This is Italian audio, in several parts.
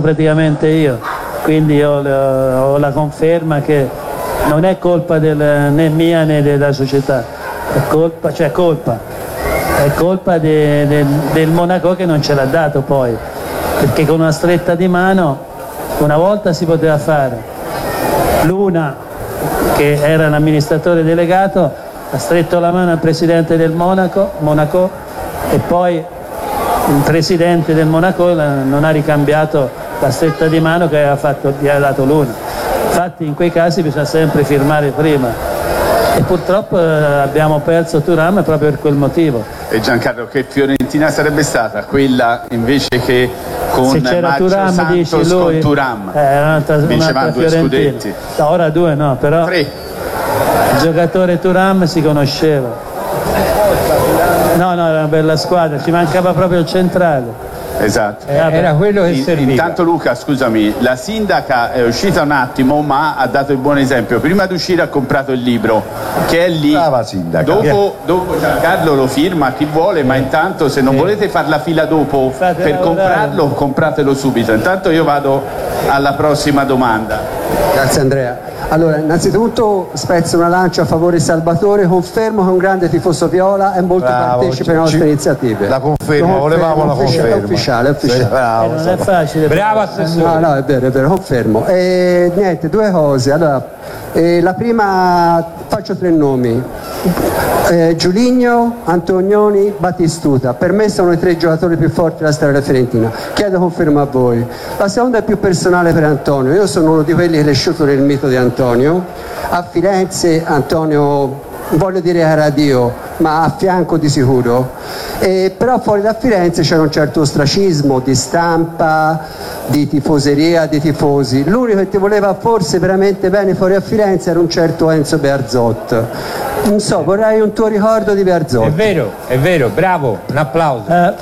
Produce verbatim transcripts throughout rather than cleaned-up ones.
praticamente io, quindi ho, ho la conferma che non è colpa del, né mia né della società, è colpa, cioè colpa, è colpa de, de, del Monaco che non ce l'ha dato poi, perché con una stretta di mano una volta si poteva fare. Luna, che era l'amministratore delegato, ha stretto la mano al presidente del Monaco, Monaco e poi il presidente del Monaco non ha ricambiato la stretta di mano che aveva, fatto, gli aveva dato Luna. Infatti in quei casi bisogna sempre firmare prima e purtroppo eh, abbiamo perso Thuram proprio per quel motivo. E Giancarlo, che Fiorentina sarebbe stata quella invece che con se c'era Maggio Thuram, Santos dici lui, con Thuram eh, un'altra, vincevano due Fiorentina. scudetti. No, ora due no, però Tre. Il giocatore Thuram si conosceva. No, no, era una bella squadra, ci mancava proprio il centrale. Esatto. Eh, era quello che In, serviva. intanto Luca, scusami, la sindaca è uscita un attimo ma ha dato il buon esempio. Prima di uscire ha comprato il libro che è lì. Brava sindaca. Dopo, dopo Giancarlo lo firma chi vuole, ma intanto se non volete fare la fila dopo Fate per lavorare. comprarlo, compratelo subito. Intanto io vado alla prossima domanda. Grazie Andrea. Allora, innanzitutto spezzo una lancia a favore di Salvatore, confermo che è un grande tifoso viola e molto Bravo, partecipa alle ci- nostre ci- iniziative. la conferma, Lo volevamo la uffici- conferma. È ufficiale, è ufficiale. Sì, bravo, Eh, non è insomma. facile. Bravo No, assessore. no, è vero, è vero, confermo. E niente, due cose. Allora, eh, la prima, faccio tre nomi. Eh, Giuligno, Antonioni, Battistuta. Per me sono i tre giocatori più forti della storia della Fiorentina. Chiedo conferma a voi. La seconda è più personale per Antonio. Io sono uno di quelli cresciuto nel mito di Antonio. A Firenze Antonio, voglio dire era Dio, ma a fianco di sicuro. E però fuori da Firenze c'era un certo ostracismo di stampa, di tifoseria, di tifosi. L'unico che ti voleva forse veramente bene fuori a Firenze era un certo Enzo Bearzot. Non so, vorrei un tuo ricordo di Bearzot. È vero, è vero, bravo, un applauso. Eh,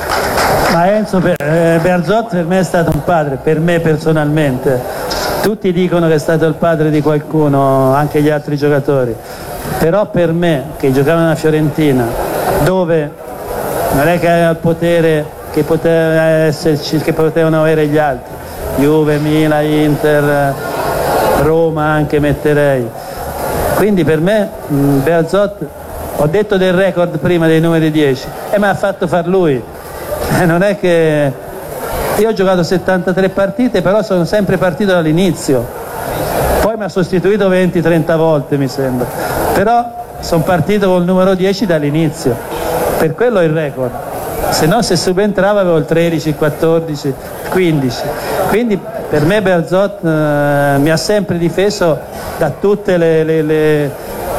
ma Enzo Be- eh, Bearzot per me è stato un padre, per me personalmente. Tutti dicono che è stato il padre di qualcuno, anche gli altri giocatori, però per me, che giocava nella Fiorentina, dove non è che aveva il potere che poteva esserci, che potevano avere gli altri, Juve, Milan, Inter, Roma anche metterei. Quindi per me mh, Bearzot, ho detto del record prima dei numeri dieci, e me l'ha fatto far lui. Eh, non è che io ho giocato settantatré partite, però sono sempre partito dall'inizio, poi mi ha sostituito venti trenta volte mi sembra, però sono partito col numero dieci dall'inizio, per quello è il record, se no se subentrava avevo il tredici, quattordici, quindici, quindi per me Bearzot eh, mi ha sempre difeso da tutte le, le, le,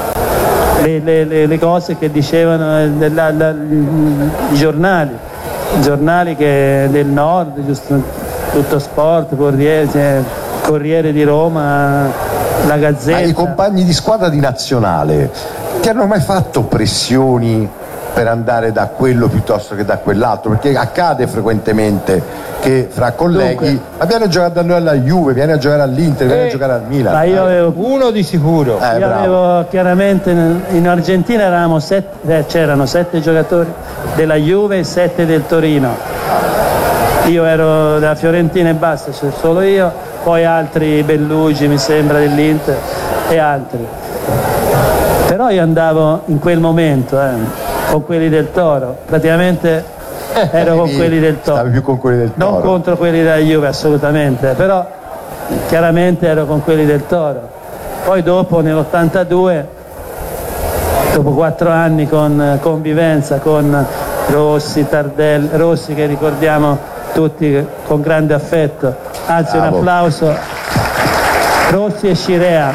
le, le, le, le cose che dicevano eh, la, la, i giornali. giornali che del nord, giusto, Tutto Sport, Corriere, Corriere di Roma, la Gazzetta. Ma i compagni di squadra di nazionale ti hanno mai fatto pressioni per andare da quello piuttosto che da quell'altro? Perché accade frequentemente che fra colleghi, Dunque, ma viene a giocare da noi alla Juve, viene a giocare all'Inter, viene Eh, a giocare al Milan. Ma io avevo, Uno di sicuro. Eh, io bravo. avevo chiaramente in Argentina eravamo sette, eh, c'erano sette giocatori della Juve e sette del Torino. Io ero della Fiorentina e basta, c'è solo io, poi altri Bellugi mi sembra dell'Inter e altri. Però io andavo in quel momento eh, con quelli del Toro, praticamente ero con quelli del Toro. Stavi più con quelli del Toro. Non contro quelli della Juve assolutamente, però chiaramente ero con quelli del Toro. Poi dopo nell'ottantadue, dopo quattro anni con convivenza con Rossi, Tardelli, Rossi che ricordiamo tutti con grande affetto, anzi Bravo. un applauso, Rossi e Scirea,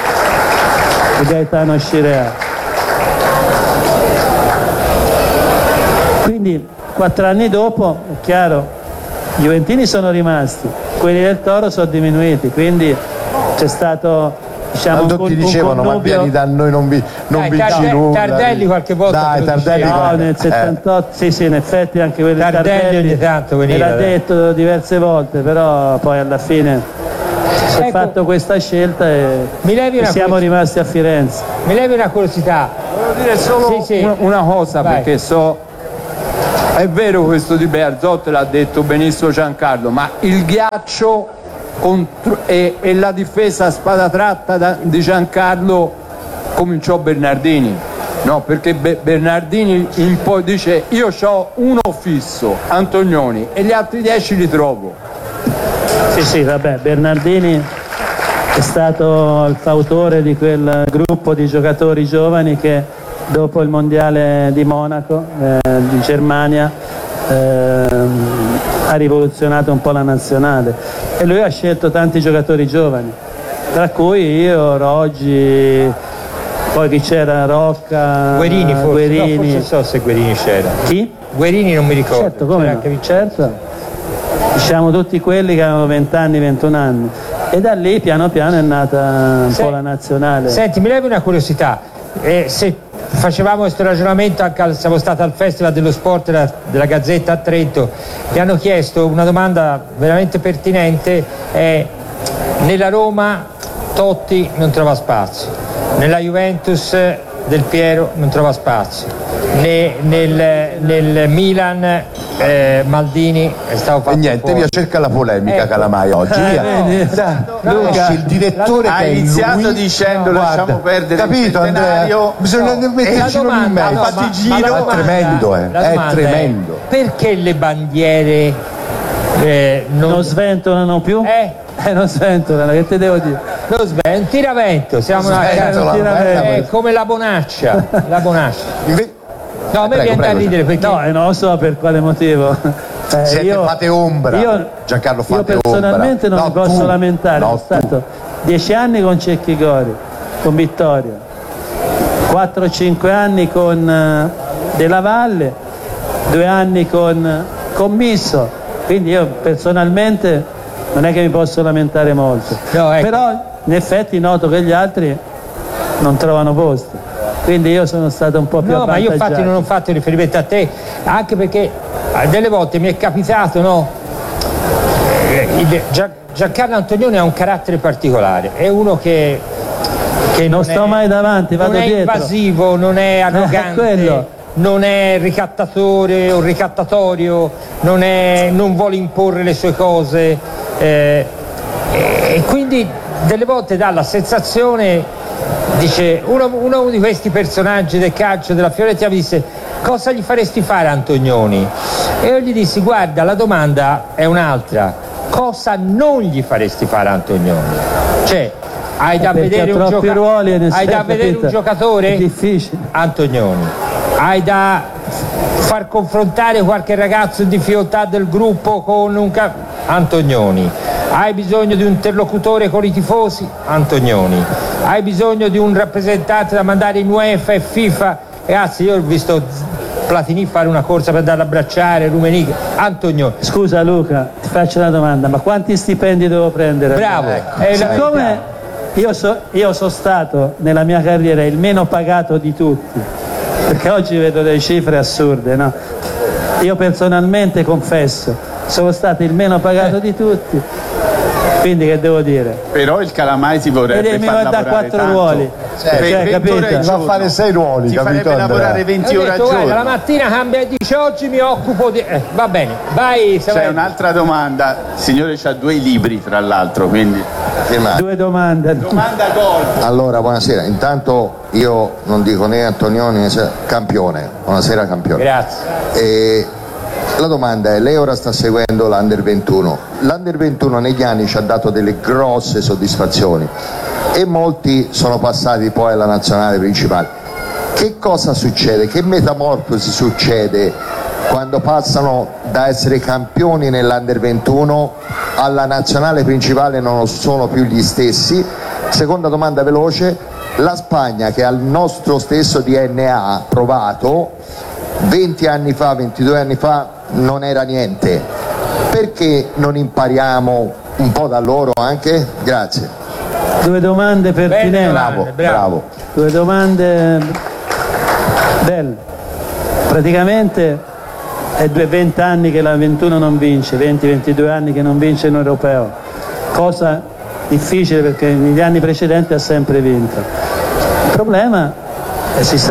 Gaetano Scirea. Quindi quattro anni dopo, è chiaro, i Juventini sono rimasti, quelli del Toro sono diminuiti, quindi c'è stato, diciamo, Quando un, ti un dicevano ma connubio. vieni da noi, non, vi, non Dai, vinci Tarde- nulla. Tardelli qualche volta Dai, te lo Tardelli diceva. No, guarda, nel eh. settantotto, sì sì, in effetti anche quelli di Tardelli Tardelli ogni tanto me veniva, l'ha dai. detto diverse volte, però poi alla fine si è Ecco. fatto questa scelta e, Mi levi e una siamo cosa- rimasti a Firenze. Mi levi una curiosità. Volevo dire solo Sì, sì. una, una cosa, Vai. perché so È vero questo di Bearzot, l'ha detto benissimo Giancarlo, ma il ghiaccio contro- e, e la difesa a spada tratta da- di Giancarlo cominciò Bernardini. No, perché Be- Bernardini in poi dice io ho uno fisso, Antonioni, e gli altri dieci li trovo. Sì, sì, vabbè, Bernardini è stato il fautore di quel gruppo di giocatori giovani che dopo il mondiale di Monaco, eh, di Germania, eh, ha rivoluzionato un po' la nazionale, e lui ha scelto tanti giocatori giovani, tra cui io, Roggi, poi chi c'era? Rocca, Guerini forse, Guerini. no, forse so se Guerini c'era. Chi? Guerini non mi ricordo. Certo, come C'era no? anche- Certo. Diciamo tutti quelli che avevano venti anni, ventuno anni, e da lì piano piano è nata un Se- po' la nazionale. Senti, mi levi una curiosità. Eh, se facevamo questo ragionamento, anche al- siamo stati al Festival dello Sport della, della Gazzetta a Trento, mi hanno chiesto una domanda veramente pertinente, è nella Roma Totti non trova spazio, nella Juventus Del Piero non trova spazio, Ne- nel, nel Milan eh, Maldini è stato E fatto niente, fuori. via, cerca la polemica, Ecco. Calamai, oggi. Eh, Via. vedi? Dai, Luca, esce il direttore ha che è iniziato lui. dicendo, lasciamo perdere il capito, Andrea? centenario. Bisogna No, metterci e la in domanda- mezzo. no, fatti ma- giro. ma la È domanda- tremendo, eh, la è domanda tremendo. Perché le bandiere eh, non, non sventolano più? Eh. Eh, non sventolano, che te devo dire? non sve- un tiravento, siamo una Sventola, un tiravento. è come la Bonaccia, la Bonaccia. Inve- No, a me Prego, viene da prego, ridere perché No, e non lo so per quale motivo. Eh, Siete- fate ombra. Giancarlo, fate io personalmente ombra. non No, mi posso tu. lamentare. No, Sono tu. stato dieci anni con Cecchi Gori, con Vittoria, quattro cinque anni con eh, Della Valle, due anni con Commisso, quindi io personalmente non è che mi posso lamentare molto. No, ecco. Però in effetti noto che gli altri non trovano posto, quindi io sono stato un po' più No, ma io avvantaggiato. infatti non ho fatto riferimento a te, anche perché eh, delle volte mi è capitato, no? Eh, il- Gia- Giancarlo Antonioni ha un carattere particolare, è uno che, che Non sto è- mai davanti, vado non è dietro. invasivo, non è arrogante, quello. non è ricattatore o ricattatorio, non, è, non vuole imporre le sue cose, eh, e quindi delle volte dà la sensazione, dice uno, uno di questi personaggi del calcio della Fiorentina mi disse cosa gli faresti fare a Antonioni, e io gli dissi guarda, la domanda è un'altra, cosa non gli faresti fare a Antonioni, cioè hai da Perché vedere ha un, troppi gioca- ruoli e ne hai sai, da vedere capito? un giocatore È difficile. Antonioni, hai da far confrontare qualche ragazzo in difficoltà del gruppo con un ca- Antonioni, hai bisogno di un interlocutore con i tifosi, Antonioni, hai bisogno di un rappresentante da mandare in UEFA e FIFA, ragazzi io ho visto Platini fare una corsa per andare a abbracciare Rummenigge, Antonioni, Scusa Luca, ti faccio una domanda, ma quanti stipendi devo prendere? bravo, Ecco. è la Siccome verità. io, so- io sono stato nella mia carriera il meno pagato di tutti, perché oggi vedo delle cifre assurde, no? Io personalmente confesso, sono stato il meno pagato di tutti, quindi che devo dire? Però il Calamai si vorrebbe Vedi, mi far va da lavorare quattro tanto. ruoli. Cioè, Cioè, venti capito? ore al Va a giorno. fare sei ruoli, Ti capito, farebbe lavorare Andrea? venti Ho ore al detto, guarda, la giorno. mattina cambia e dice oggi mi occupo di... Eh, va bene, vai C'è Saverio. un'altra domanda, il signore c'ha due libri tra l'altro, quindi Firmate. Due domande. domanda gol. Allora, buonasera. Intanto io non dico né Antonioni né se- campione. Buonasera campione. Grazie. E la domanda è, lei ora sta seguendo l'Under ventuno. L'Under ventuno negli anni ci ha dato delle grosse soddisfazioni e molti sono passati poi alla nazionale principale. Che cosa succede? Che metamorfosi succede quando passano da essere campioni nell'Under ventuno alla nazionale principale, non sono più gli stessi? Seconda domanda veloce, la Spagna che ha il nostro stesso D N A provato venti anni fa, ventidue anni fa non era niente, perché non impariamo un po' da loro anche? Grazie. Due domande Bene, pertinenti. bravo, bravo. Due domande belle. Praticamente è due venti anni che la ventuno non vince, venti ventidue anni che non vince un europeo. Cosa difficile perché negli anni precedenti ha sempre vinto. Il problema, e si sa,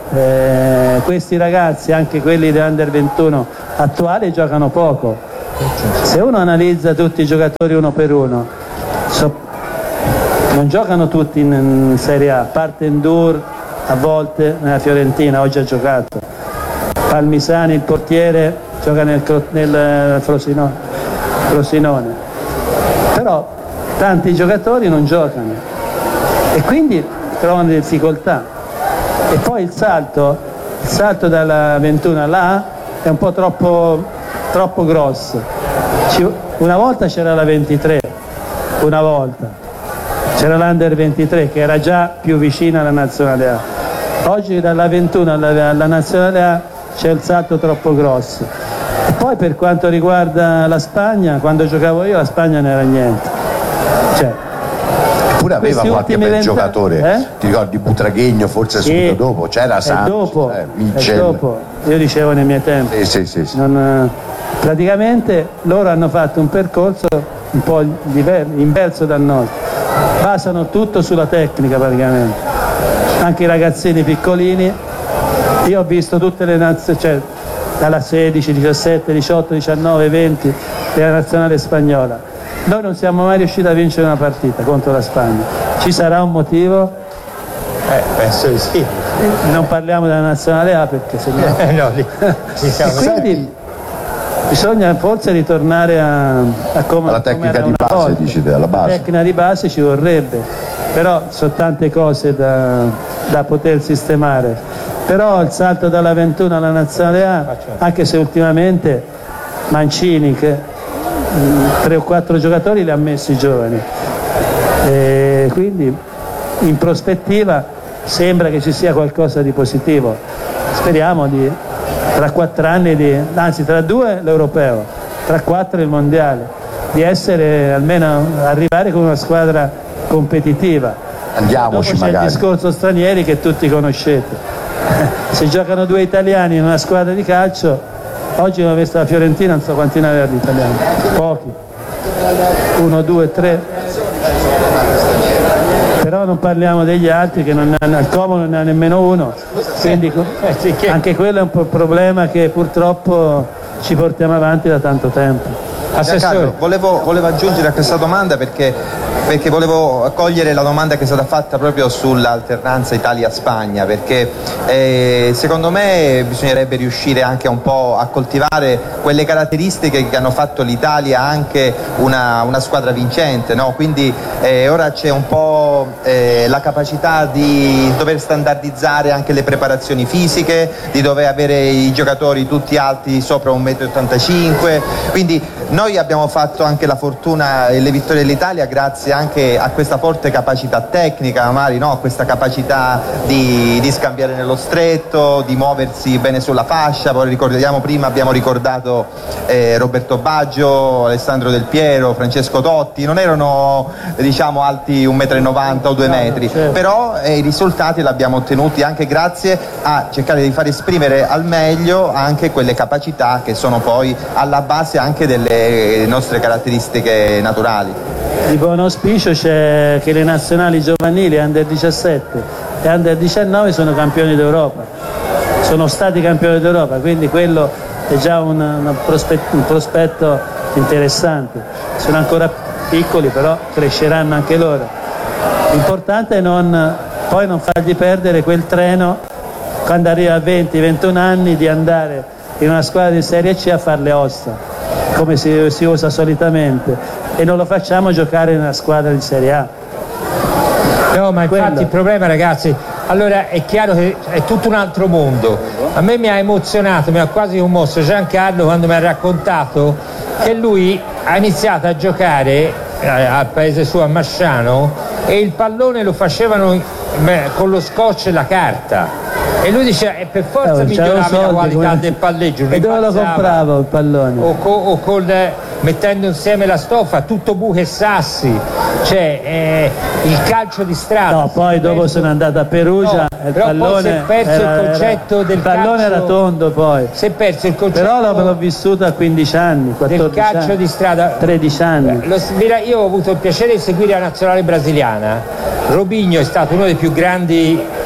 eh, questi ragazzi, anche quelli dell'Under ventuno attuali, giocano poco. Se uno analizza tutti i giocatori uno per uno, so, non giocano tutti in, in Serie A, a parte Endur a volte nella Fiorentina, oggi ha giocato. Palmisani, il portiere, gioca nel, nel Frosinone, Frosinone. Però tanti giocatori non giocano e quindi trovano difficoltà. E poi il salto, il salto dalla ventuno alla A è un po' troppo, troppo grosso. Ci, una volta c'era la ventitré, una volta c'era l'Under ventitré che era già più vicina alla Nazionale A. Oggi dalla ventuno alla, alla Nazionale A c'è il salto troppo grosso. E poi per quanto riguarda la Spagna, quando giocavo io la Spagna non era niente. Cioè, Eppure aveva qualche bel giocatore, eh? Ti ricordi Butraghegno forse Sì. subito dopo, c'era Santos, dopo, eh, è Michel. dopo, io dicevo nei miei tempi. Eh, sì, sì, sì. Non, praticamente loro hanno fatto un percorso un po' diver- inverso dal nostro, basano tutto sulla tecnica praticamente, anche i ragazzini piccolini. Io ho visto tutte le nazioni, cioè dalla sedici, diciassette, diciotto, diciannove, venti della nazionale spagnola. Noi non siamo mai riusciti a vincere una partita contro la Spagna. Ci sarà un motivo? Eh, penso di sì. Non parliamo della nazionale A perché se no... Eh, no, lì, diciamo, E quindi bisogna forse ritornare a, a come Alla tecnica come era di una base, volta. dici te, alla base. La tecnica di base ci vorrebbe, però sono tante cose da, da poter sistemare. Però il salto dalla ventuno alla nazionale A, anche se ultimamente Mancini, che mh, tre o quattro giocatori li ha messi giovani, e quindi in prospettiva sembra che ci sia qualcosa di positivo. Speriamo di tra quattro anni, di, anzi tra due l'europeo, tra quattro il mondiale, di essere almeno arrivare con una squadra competitiva. Andiamoci Dopo c'è magari. il discorso stranieri che tutti conoscete. Se giocano due italiani in una squadra di calcio, oggi ho visto la Fiorentina, non so quanti ne aveva di italiani, pochi, uno, due, tre. Però non parliamo degli altri che non hanno, al Como non ne ha nemmeno uno, quindi anche quello è un po' un problema che purtroppo ci portiamo avanti da tanto tempo. Giancarlo, volevo, volevo aggiungere a questa domanda perché, perché volevo cogliere la domanda che è stata fatta proprio sull'alternanza Italia-Spagna, perché eh, secondo me bisognerebbe riuscire anche un po' a coltivare quelle caratteristiche che hanno fatto l'Italia anche una, una squadra vincente, no? Quindi eh, ora c'è un po' eh, la capacità di dover standardizzare anche le preparazioni fisiche, di dover avere i giocatori tutti alti sopra un metro e ottantacinque, quindi noi abbiamo fatto anche la fortuna e le vittorie dell'Italia grazie anche a questa forte capacità tecnica, magari, no? A questa capacità di, di scambiare nello stretto, di muoversi bene sulla fascia. Poi ricordiamo prima, abbiamo ricordato eh, Roberto Baggio, Alessandro Del Piero, Francesco Totti, non erano diciamo alti un metro e novanta o due metri, certo. Però eh, i risultati li abbiamo ottenuti anche grazie a cercare di far esprimere al meglio anche quelle capacità che sono poi alla base anche delle nostre caratteristiche naturali. Di buon auspicio c'è che le nazionali giovanili Under diciassette e Under diciannove sono campioni d'Europa, sono stati campioni d'Europa, quindi quello è già un, un, prospetto, un prospetto interessante. Sono ancora piccoli, però cresceranno anche loro. L'importante è non, poi non fargli perdere quel treno quando arriva a venti ventuno anni di andare in una squadra di Serie C a fare le ossa, come si, si usa solitamente, e non lo facciamo giocare in una squadra di Serie A. No, ma infatti Quello. il problema, ragazzi, allora è chiaro che è tutto un altro mondo. A me mi ha emozionato, mi ha quasi commosso Giancarlo quando mi ha raccontato che lui ha iniziato a giocare eh, al paese suo, a Masciano, e il pallone lo facevano beh, con lo scotch e la carta. E lui dice, e per forza Eh, migliorava c'erano la qualità come- del palleggio. E dove lo ripassava. compravo il pallone? O, co- o col, eh, mettendo insieme la stoffa, tutto buche e sassi, cioè eh, il calcio di strada. No, poi dopo Penso- sono andato a Perugia No, e il però poi pallone si è perso era- il concetto era- del il pallone calcio- era tondo poi. Si è perso il concetto Però l'ho, l'ho vissuto a quindici anni, del quattordici calcio anni, di strada. tredici anni. Lo- mira, io ho avuto il piacere di seguire la nazionale brasiliana. Robinho è stato uno dei più grandi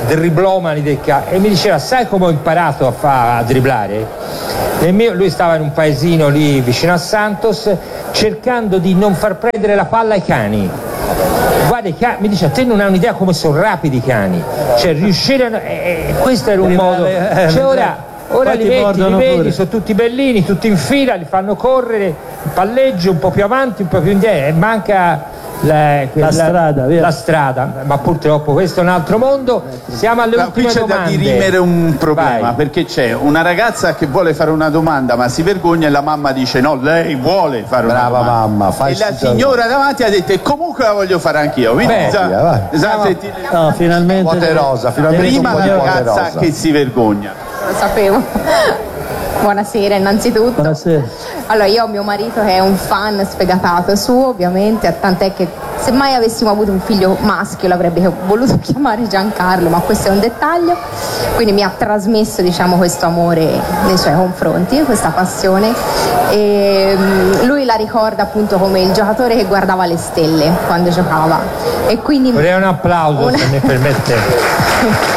driblomani del ca- e mi diceva: sai come ho imparato a, fa- a dribblare? Nel mio, lui stava in un paesino lì vicino a Santos cercando di non far prendere la palla ai cani. Guarda, i cani, mi dice: a te non hai un'idea come sono rapidi i cani, cioè riuscire a, eh, questo era un modo, cioè ora Ora li metti, li vedi, pure. Sono tutti bellini, tutti in fila, li fanno correre, un palleggio un po' più avanti, un po' più indietro, e manca la, la, la strada, via. La strada, ma purtroppo questo è un altro mondo. Siamo alle no, ultime qui c'è domande. da dirimere un problema. Vai. Perché c'è una ragazza che vuole fare una domanda ma si vergogna, e la mamma dice no, lei vuole fare Brava una domanda. Mamma, fai e la signora davanti ha detto e comunque la voglio fare anch'io. Quindi Beh, sa, via, sa, senti, no, finalmente poderosa, finalmente prima la ragazza poderosa. che si vergogna. Lo sapevo. Buonasera innanzitutto. Buonasera. Allora, io ho mio marito che è un fan sfegatato suo, ovviamente, tant'è che se mai avessimo avuto un figlio maschio l'avrebbe voluto chiamare Giancarlo, ma questo è un dettaglio. Quindi mi ha trasmesso, diciamo, questo amore nei suoi confronti, questa passione. E lui la ricorda appunto come il giocatore che guardava le stelle quando giocava. E quindi vorrei un applauso, una... se mi permette.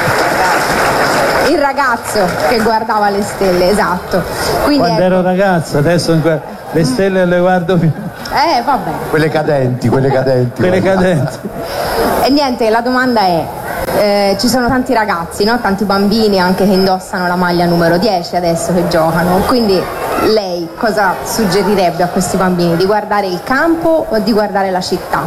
Il ragazzo che guardava le stelle, esatto. Quindi quando ecco... ero ragazzo, adesso le stelle le guardo più. Eh, vabbè. Quelle cadenti, quelle cadenti. Quelle cadenti. E niente, la domanda è, eh, ci sono tanti ragazzi, no? Tanti bambini anche che indossano la maglia numero dieci adesso che giocano, quindi lei cosa suggerirebbe a questi bambini? Di guardare il campo o di guardare la città?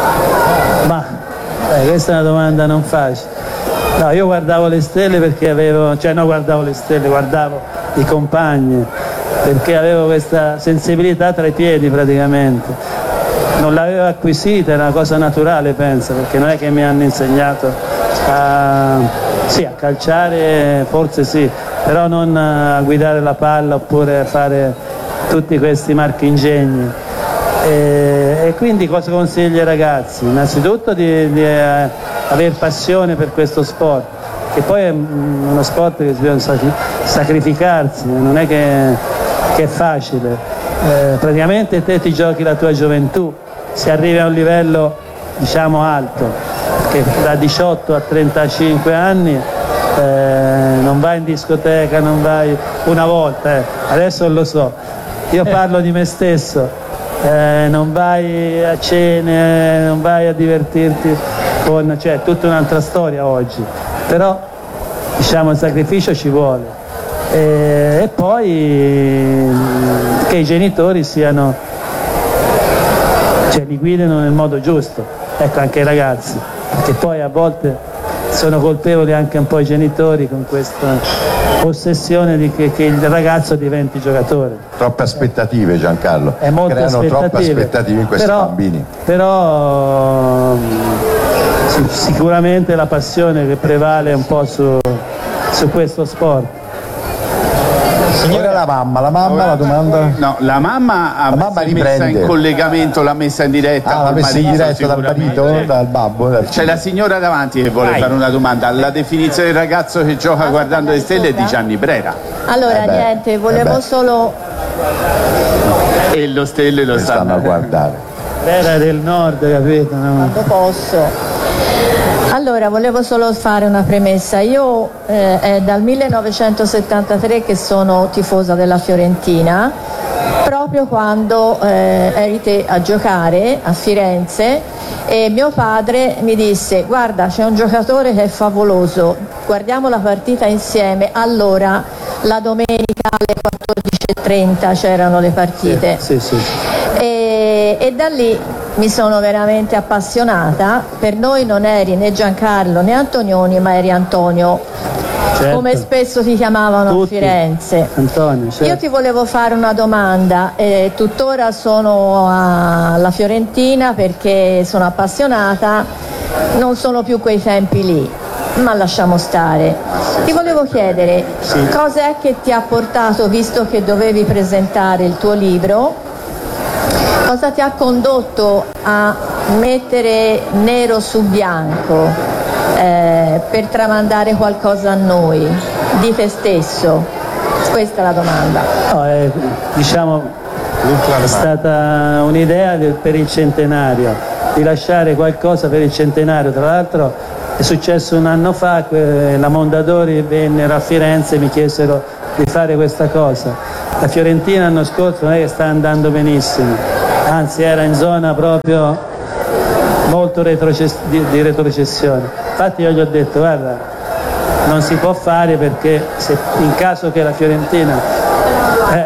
Ma eh, questa è una domanda non facile. No, io guardavo le stelle perché avevo, cioè no guardavo le stelle, guardavo i compagni, perché avevo questa sensibilità tra i piedi praticamente. Non l'avevo acquisita, era una cosa naturale, penso, perché non è che mi hanno insegnato a, sì, a calciare, forse sì, però non a guidare la palla oppure a fare tutti questi marchingegni. E, e quindi cosa consiglio ai ragazzi? Innanzitutto di, di eh, avere passione per questo sport, che poi è uno sport che bisogna sacrificarsi, non è che, che è facile. Eh, praticamente te ti giochi la tua gioventù, se arrivi a un livello diciamo alto, che da diciotto a trentacinque anni eh, non vai in discoteca, non vai una volta, eh. Adesso lo so, io parlo di me stesso. Eh, non vai a cene, non vai a divertirti con, cioè è tutta un'altra storia oggi, però diciamo il sacrificio ci vuole e, e poi che i genitori siano, cioè li guidino nel modo giusto, ecco, anche i ragazzi, perché poi a volte sono colpevoli anche un po' i genitori con questa ossessione di che, che il ragazzo diventi giocatore. Troppe aspettative, Giancarlo. È molte creano aspettative, troppe aspettative in questi però, bambini. Però sicuramente la passione che prevale un po' su, su questo sport. Signora la mamma, la mamma la domanda? No, la mamma ha la mamma messa in collegamento, l'ha messa in diretta. Ah, l'ha messa in diretta dal marito, eh. dal babbo. Dal C'è la signora davanti che vuole Vai. fare una domanda. La definizione del ragazzo che gioca guardando le stelle è di Gianni Brera. Allora, eh beh, niente, volevo eh solo... E lo stelle lo stanno, stanno a guardare. Brera del nord, capito? No? Quando posso. Allora, volevo solo fare una premessa. Io eh, è dal millenovecentosettantatré che sono tifosa della Fiorentina, proprio quando eh, eri te a giocare a Firenze e mio padre mi disse: guarda, c'è un giocatore che è favoloso, guardiamo la partita insieme. Allora, la domenica alle quattordici e trenta c'erano le partite. Sì, sì, sì. E, e da lì mi sono veramente appassionata. Per noi non eri né Giancarlo né Antonioni, ma eri Antonio, certo, come spesso ti chiamavano tutti a Firenze. Antonio, certo. Io ti volevo fare una domanda, eh, tuttora sono alla Fiorentina perché sono appassionata, non sono più quei tempi lì, ma lasciamo stare. Ti volevo chiedere, sì, cos'è che ti ha portato, visto che dovevi presentare il tuo libro, cosa ti ha condotto a mettere nero su bianco eh, per tramandare qualcosa a noi, di te stesso? Questa è la domanda. No, è, diciamo, è stata un'idea del, per il centenario, di lasciare qualcosa per il centenario. Tra l'altro È successo un anno fa, la Mondadori vennero a Firenze e mi chiesero di fare questa cosa. La Fiorentina l'anno scorso non è che sta andando benissimo, anzi era in zona proprio molto retrocess- di, di retrocessione. Infatti io gli ho detto guarda, non si può fare perché se in caso che la Fiorentina eh,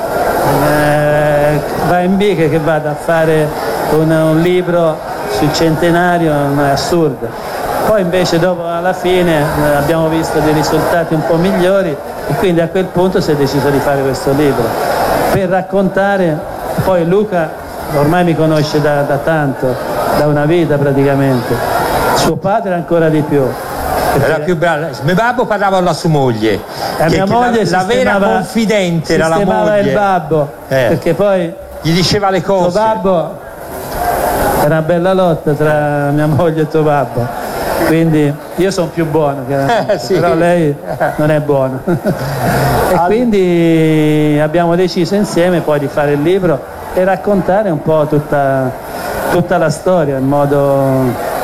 eh, va in B, che vada a fare un, un libro sul centenario è assurdo. Poi invece dopo alla fine eh, abbiamo visto dei risultati un po' migliori e quindi a quel punto si è deciso di fare questo libro per raccontare. Poi Luca ormai mi conosce da, da tanto, da una vita praticamente, suo padre ancora di più. Era più bravo. Mio babbo parlava alla sua moglie, La che, mia che moglie la, la vera confidente era la sistemava moglie. il babbo, Eh. perché poi Gli diceva le tuo cose. babbo era una bella lotta tra mia moglie e tuo babbo. Quindi io sono più buono chiaramente, Eh, sì. però lei non è buona. E quindi abbiamo deciso insieme poi di fare il libro e raccontare un po' tutta, tutta la storia in modo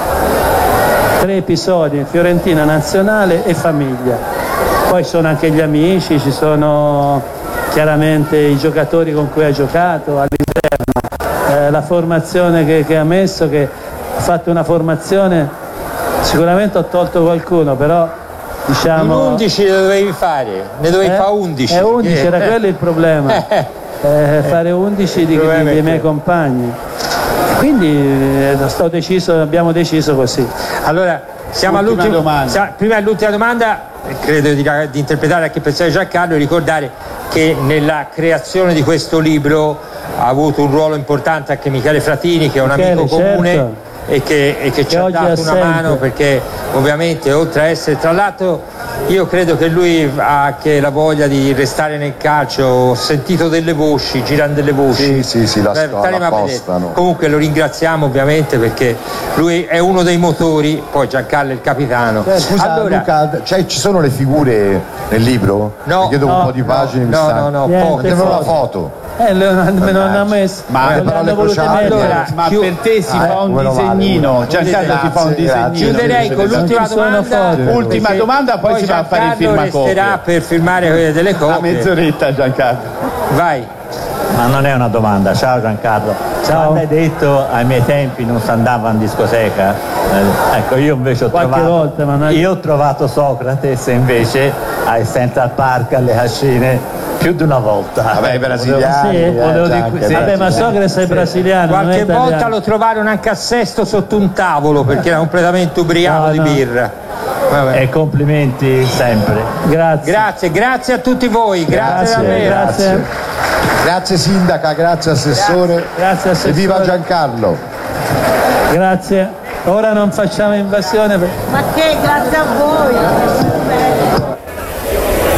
tre episodi: Fiorentina, Nazionale e famiglia. Poi ci sono anche gli amici, ci sono chiaramente i giocatori con cui ha giocato all'interno, eh, la formazione che, che ha messo, che ha fatto una formazione. Sicuramente ho tolto qualcuno, però diciamo undici ne dovevi fare, ne dovevi eh? fare undici. Eh, undici era Eh. quello il problema, eh, fare undici di, di- dei miei compagni. Quindi eh, sto deciso, abbiamo deciso così. Allora, siamo Ultima all'ultima domanda. sa- prima dell'ultima domanda, credo di, di interpretare anche il pensiero di Giancarlo e ricordare che nella creazione di questo libro ha avuto un ruolo importante anche Michele Fratini, che è un Michele, amico comune. certo. E che, e che ci ha oggi è dato una assente. mano, perché ovviamente oltre a essere, tra l'altro io credo che lui ha anche la voglia di restare nel calcio. Ho sentito delle voci, girano delle voci. Sì, sì, sì, la Beh, sto- staremo la a vedere. postano. Comunque lo ringraziamo ovviamente perché lui è uno dei motori, poi Giancarlo è il capitano. Scusa allora, Luca, cioè, ci sono le figure nel libro? No, Perché dopo no, un po' di pagine mi no, stanno. no, no, Niente, poche. Mettono una foto. foto. Eh, lo- me non ha messo, Ma non le le parole hanno volute crociate. mettere. Allora, Ma chiu- per te si Ah, fa eh, un meno male, disegnino, meno male. Giancarlo ti fa un Grazie, disegnino. chiuderei con l'ultima Non ci sono domanda. foto. Ultima perché domanda, poi si va a fare il Giancarlo firmacopie. resterà per firmare delle A copie. mezz'oretta Giancarlo. Vai. Ma non è una domanda, ciao Giancarlo. Ciao. Quando hai detto ai miei tempi non si andava in discoteca, eh, ecco io invece ho Qualche trovato, volta, ma non è- io ho trovato Socrate invece ai Central Park, alle Cascine, più di una volta. Vabbè, i brasiliani. Sì, eh, volevo già dire- anche sì. Vabbè, ma brasiliani. Socrate è brasiliano, non è Qualche italiano. volta lo trovarono anche a Sesto sotto un tavolo perché era completamente ubriaco No, di no. birra. Vabbè. E complimenti sempre. Grazie. Grazie, grazie a tutti voi, grazie, Grazie, davvero. grazie. Grazie sindaca, grazie assessore. Grazie, assessore. E viva Giancarlo. Grazie. Ora non facciamo invasione. per- Ma che grazie a voi!